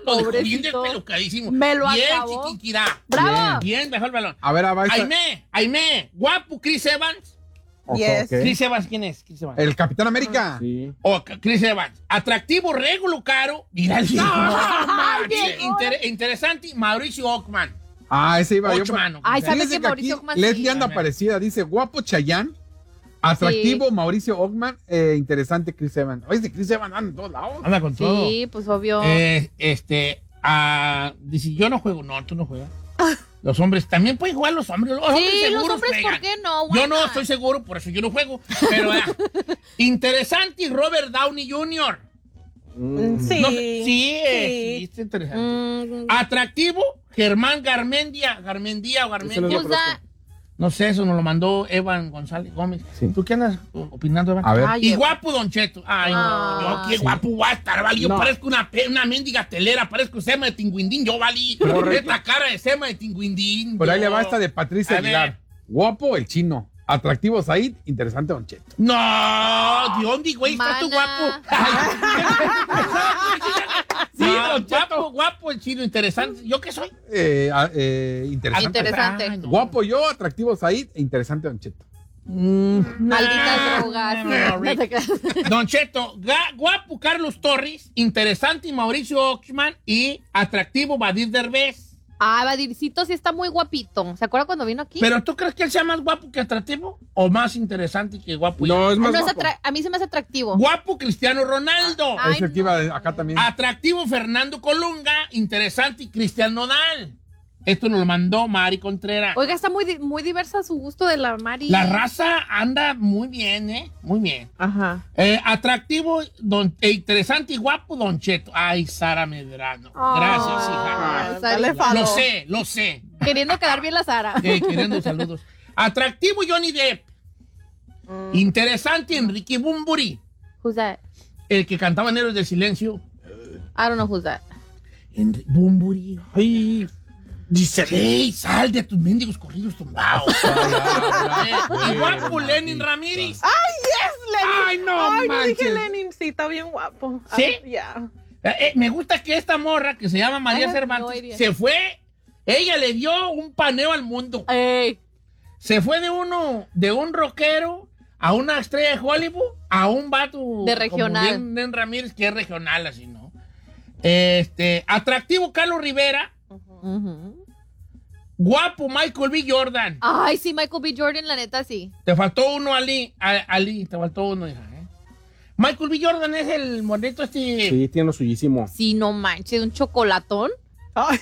Lo dejó bien Pobrecito. despelucadísimo. Me lo bien, acabó. chiquiquirá. ¡Bravo! Bien, dejó el balón. A ver, va. Aimé, guapo, Chris Evans. Yes. Ok. Chris Evans, ¿quién es? Chris Evans. El Capitán América. Sí. Chris Evans. Atractivo, regulo, caro. Mira el interesante, Mauricio Ockman. Ah, ese iba yo. Ochman. Ay, ¿sabes Fíjense que que Mauricio aquí Ockman Leslie sí? anda A ver. parecida. Dice, guapo Chayanne. Atractivo Mauricio Ockman. Interesante Chris Evans. Oye, Chris Evans anda en todos lados. Anda con todo. Sí, pues obvio. Dice, yo no juego. No, tú no juegas. Los hombres, también pueden jugar los hombres. Los hombres Sí, los seguros hombres, juegan. ¿por qué no? Yo Why no not? estoy seguro, por eso yo no juego. Pero interesante Robert Downey Jr. Sí. No sé, sí, está interesante. Atractivo Germán Garmendia o Ese no Garmendia. lo Who's that? No sé, eso nos lo mandó Evan González Gómez. Sí. ¿Tú qué andas opinando, Evan? A ver. Ay, Y Evan. guapo Don Cheto. Ay, no, yo qué guapo voy a estar, ¿vale? Yo No. parezco una mendiga telera, parezco Sema de Tinguindín, yo, ¿vale? Correcto. Esta cara de Sema de Tinguindín. Por ahí yo. le va esta de Patricia A ver. Aguilar. Guapo el chino. Atractivo Said. Interesante Don Cheto. No, ¿de dónde, güey? Estás tú Mana. guapo. Sí, guapo el chino, interesante. ¿Yo qué soy? Interesante. Interesante. Ay, no. Guapo yo, atractivo Said e interesante Don Cheto. Malditas drogas. no, No te creas. Don Cheto, guapo Carlos Torres, interesante Mauricio Ockman y atractivo Badir Derbez. Ah, Badircito sí está muy guapito. ¿Se acuerda cuando vino aquí? ¿Pero tú crees que él sea más guapo que atractivo? ¿O más interesante que guapo? No, es Ah, más no es guapo. a mí se me hace atractivo. Guapo Cristiano Ronaldo. Ay, Ese que iba acá también. Atractivo Fernando Colunga, interesante Cristian Nodal. Esto nos lo mandó Mari Contreras. Oiga, está muy diversa su gusto de la Mari. La raza anda muy bien, ¿eh? Muy bien. Ajá. Atractivo, interesante y guapo, Don Cheto. Ay, Sara Medrano. Oh. Gracias, hija. Ay, Dale follow. Lo sé. Queriendo quedar bien la Sara. Queriendo saludos. Atractivo, Johnny Depp. Interesante, Enrique Bunbury. Who's that? El que cantaba en Héroes del Silencio. I don't know who's that. Bunbury. Ay, Dice, hey, sal de tus mendigos corridos tumbados. Y guapo, Lenin Ramírez. Ay, no Ay, no manches. dije Lenin, sí, está bien guapo. ¿Sí? Ya. Me gusta que esta morra, que se llama María I have no Cervantes, idea. se fue. Ella le dio un paneo al mundo. Ey. Se fue de un rockero a una estrella de Hollywood a un vato De regional. como Lenin Ramírez, que es regional, así, ¿no? Atractivo Carlos Rivera. Ujú. Guapo Michael B. Jordan. Ay, sí, Michael B. Jordan, la neta, sí. Te faltó uno, Ali, te faltó uno, hija, ¿eh? Michael B. Jordan es el monito sí, tiene lo suyísimo. Sí, no manches, un chocolatón. Ay.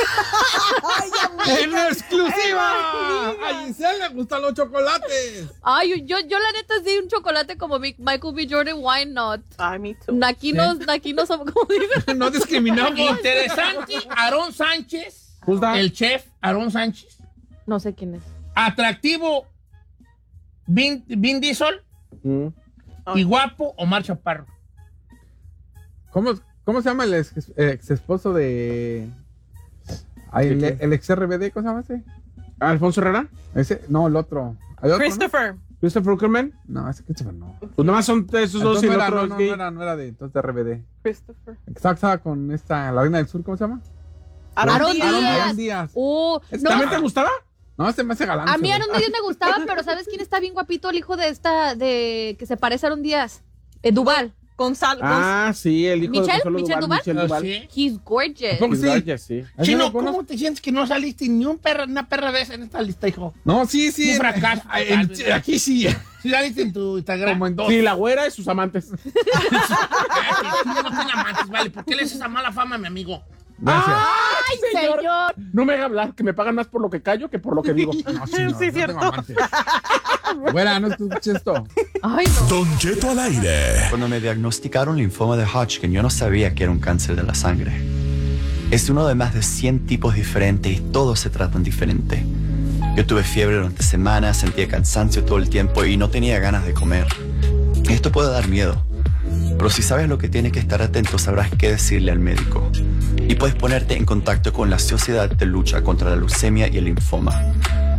¡En exclusiva! A Giselle le gustan los chocolates. Ay, yo la neta sí, un chocolate como Michael B. Jordan, why not? Ay, me too. Aquí no somos, como digo. No discriminamos. Interesante, Aarón Sánchez. Who's that? El chef, Aarón Sánchez. No sé quién es. Atractivo, Vin Diesel. Mm. Y guapo, Omar Chaparro. ¿Cómo se llama el ex esposo de. Ay, ¿De qué? el ex RBD, ¿cómo se llama ese? ¿Alfonso Herrera? Ese, no, el otro. ¿Hay otro, Christopher. ¿Christopher Uckerman? No, ese Christopher no. Pues nomás son esos dos Entonces y no el era, otro no, es gay. no era de entonces de RBD. Christopher. Estaba con esta, la reina del sur, ¿cómo se llama? Aarón Díaz. Aarón Díaz. No, ¿También te gustaba? No, este me hace galán. a mí ese Aaron güey. Díaz me gustaba, pero ¿sabes quién está bien guapito? El hijo de que se parece a Aaron Díaz. Duval. Gonzalo. Ah, sí, el hijo ¿Michelle? de Consuelo ¿Michelle Duval? Michelle Duval. Sí. He's gorgeous. ¿Cómo Pues sí? vaya, sí. ¿Ese Chino, lo conozco? ¿cómo te sientes que no saliste ni una perra de esa en esta lista, hijo? No, sí, sí. Un fracaso. Aquí sí. Sí, saliste en tu Instagram. Como en dos. Sí, la güera y sus amantes. Tú ya no tienes amantes, vale. ¿Por qué le haces esa mala fama a mi amigo? Gracias. ¡Ay, señor! No me haga hablar, que me pagan más por lo que callo que por lo que digo. No, sí, no, Sí, no cierto. tengo amantes. Güera, no escuches esto. Ay, no. Don Cheto al aire. Cuando me diagnosticaron linfoma de Hodgkin, yo no sabía que era un cáncer de la sangre. Es uno de más de 100 tipos diferentes y todos se tratan diferente. Yo tuve fiebre durante semanas, sentía cansancio todo el tiempo y no tenía ganas de comer. Esto puede dar miedo, pero si sabes lo que tienes que estar atento, sabrás qué decirle al médico. Y puedes ponerte en contacto con la Sociedad de Lucha contra la Leucemia y el Linfoma.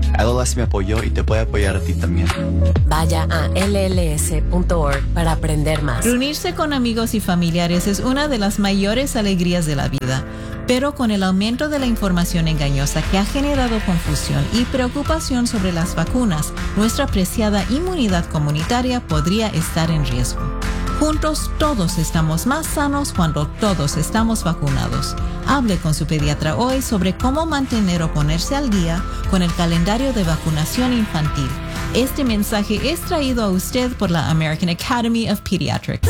LLS me apoyó y te puede apoyar a ti también. Vaya a lls.org para aprender más. Reunirse con amigos y familiares es una de las mayores alegrías de la vida, pero con el aumento de la información engañosa que ha generado confusión y preocupación sobre las vacunas, nuestra preciada inmunidad comunitaria podría estar en riesgo. Juntos todos estamos más sanos cuando todos estamos vacunados. Hable con su pediatra hoy sobre cómo mantener o ponerse al día con el calendario de vacunación infantil. Este mensaje es traído a usted por la American Academy of Pediatrics.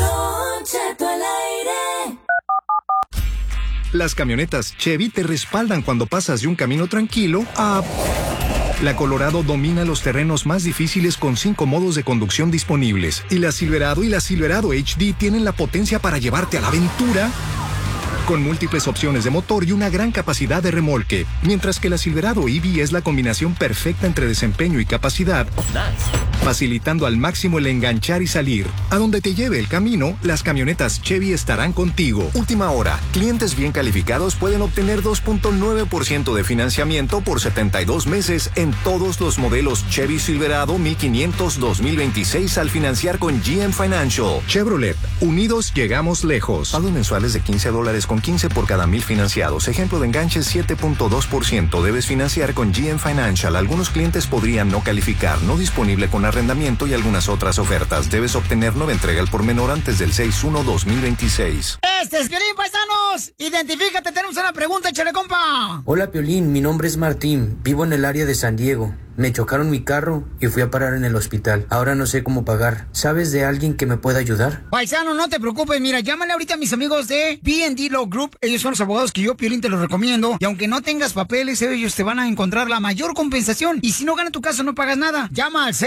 Las camionetas Chevy te respaldan cuando pasas de un camino tranquilo a... La Colorado domina los terrenos más difíciles con 5 modos de conducción disponibles. Y la Silverado y la Silverado HD tienen la potencia para llevarte a la aventura con múltiples opciones de motor y una gran capacidad de remolque. Mientras que la Silverado EV es la combinación perfecta entre desempeño y capacidad, facilitando al máximo el enganchar y salir. A donde te lleve el camino, las camionetas Chevy estarán contigo. Última hora. Clientes bien calificados pueden obtener 2.9% de financiamiento por 72 meses en todos los modelos Chevy Silverado 1500 2026 al financiar con GM Financial. Chevrolet. Unidos llegamos lejos. Pagos mensuales de $15.15 por cada 1,000 financiados. Ejemplo de enganche 7.2%. Debes financiar con GM Financial. Algunos clientes podrían no calificar. No disponible con arrendamiento y algunas otras ofertas. Debes obtener nueva entrega al por menor antes del 6/1/2026. Este es Piolín, paisanos. Identifícate, tenemos una pregunta, échale, compa. Hola, Piolín, mi nombre es Martín. Vivo en el área de San Diego. Me chocaron mi carro y fui a parar en el hospital. Ahora no sé cómo pagar. ¿Sabes de alguien que me pueda ayudar? Paisano, no te preocupes. Mira, llámale ahorita a mis amigos de B&D Law Group. Ellos son los abogados que yo, Piolín, te los recomiendo. Y aunque no tengas papeles, ellos te van a encontrar la mayor compensación. Y si no gana tu caso, no pagas nada. Llama al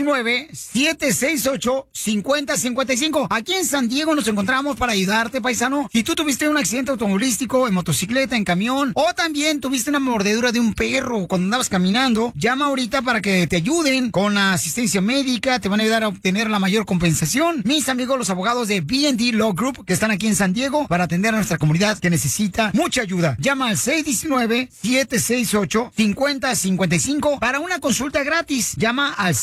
619-768-5055. Aquí en San Diego nos encontramos para ayudarte, paisano. Si tú tuviste un accidente automovilístico, en motocicleta, en camión, o también tuviste una mordedura de un perro cuando andabas caminando, llama ahorita para que te ayuden con la asistencia médica, te van a ayudar a obtener la mayor compensación. Mis amigos, los abogados de B&D Law Group, que están aquí en San Diego para atender a nuestra comunidad que necesita mucha ayuda. Llama al 619-768-5055 para una consulta gratis. Llama al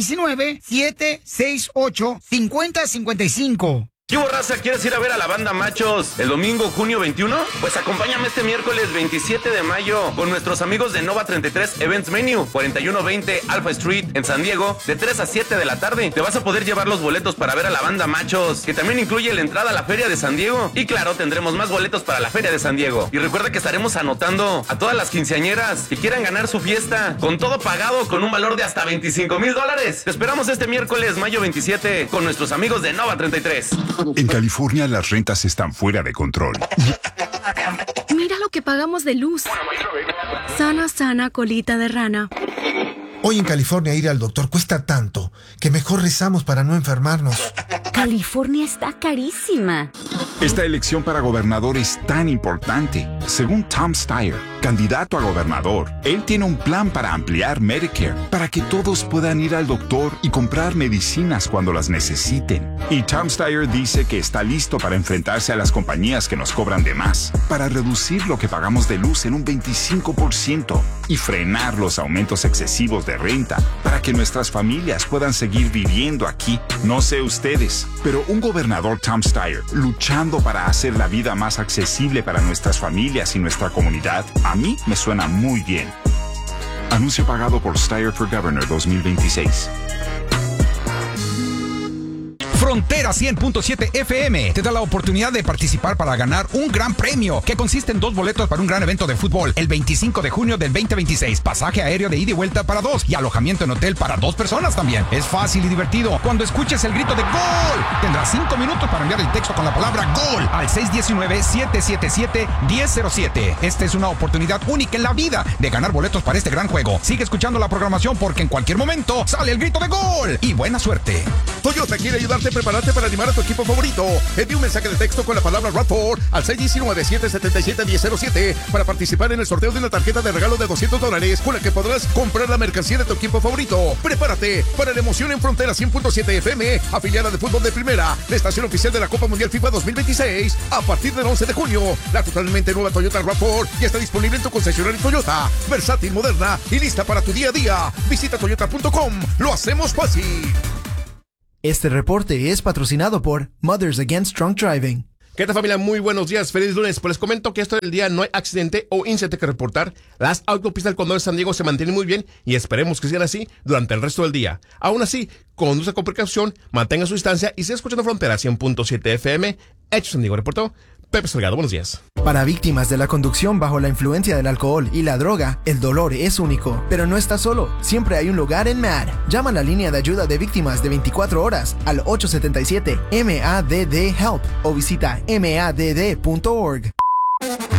619-768-5055. ¿Qué hubo, raza? ¿Quieres ir a ver a la banda Machos el domingo, junio 21? Pues acompáñame este miércoles 27 de mayo con nuestros amigos de Nova 33 Events Menu, 4120 Alpha Street en San Diego, de 3 a 7 de la tarde. Te vas a poder llevar los boletos para ver a la banda Machos, que también incluye la entrada a la Feria de San Diego. Y claro, tendremos más boletos para la Feria de San Diego. Y recuerda que estaremos anotando a todas las quinceañeras que quieran ganar su fiesta, con todo pagado, con un valor de hasta $25,000. Te esperamos este miércoles, mayo 27, con nuestros amigos de Nova 33. En California las rentas están fuera de control. Mira lo que pagamos de luz. Sana, sana, colita de rana. Hoy en California ir al doctor cuesta tanto que mejor rezamos para no enfermarnos. California está carísima. Esta elección para gobernador es tan importante. Según Tom Steyer, candidato a gobernador, él tiene un plan para ampliar Medicare, para que todos puedan ir al doctor y comprar medicinas cuando las necesiten. Y Tom Steyer dice que está listo para enfrentarse a las compañías que nos cobran de más, para reducir lo que pagamos de luz en un 25% y frenar los aumentos excesivos de renta, para que nuestras familias puedan seguir viviendo aquí. No sé ustedes, pero un gobernador Tom Steyer luchando para hacer la vida más accesible para nuestras familias y nuestra comunidad, a mí me suena muy bien. Anuncio pagado por Steyer for Governor 2026. Frontera 100.7 FM te da la oportunidad de participar para ganar un gran premio que consiste en 2 boletos para un gran evento de fútbol el 25 de junio del 2026, pasaje aéreo de ida y vuelta para 2 y alojamiento en hotel para 2 personas también. Es fácil y divertido. Cuando escuches el grito de ¡Gol!, tendrás 5 minutos para enviar el texto con la palabra ¡Gol! al 619-777-1007. Esta es una oportunidad única en la vida de ganar boletos para este gran juego. Sigue escuchando la programación porque en cualquier momento sale el grito de ¡Gol! Y buena suerte. Toyota quiere ayudarte de prepararte para animar a tu equipo favorito. Envía un mensaje de texto con la palabra Radford al 619-777-1007 para participar en el sorteo de una tarjeta de regalo de $200 con la que podrás comprar la mercancía de tu equipo favorito. Prepárate para la emoción en Frontera 100.7 FM, afiliada de fútbol de primera, la estación oficial de la Copa Mundial FIFA 2026, a partir del 11 de junio. La totalmente nueva Toyota RAV4 ya está disponible en tu concesionario Toyota. Versátil, moderna y lista para tu día a día. Visita toyota.com. Lo hacemos fácil. Este reporte es patrocinado por Mothers Against Drunk Driving. ¿Qué tal, familia? Muy buenos días, feliz lunes. Pues les comento que esto del día no hay accidente o incidente que reportar. Las autopistas del condado de San Diego se mantienen muy bien y esperemos que sigan así durante el resto del día. Aún así, conduce con precaución, mantenga su distancia y siga escuchando Frontera 100.7 FM. Hecho San Diego, reportó Pepe Salgado. Buenos días. Para víctimas de la conducción bajo la influencia del alcohol y la droga, el dolor es único, pero no estás solo. Siempre hay un lugar en MADD. Llama a la línea de ayuda de víctimas de 24 horas al 877-MADD-HELP o visita madd.org.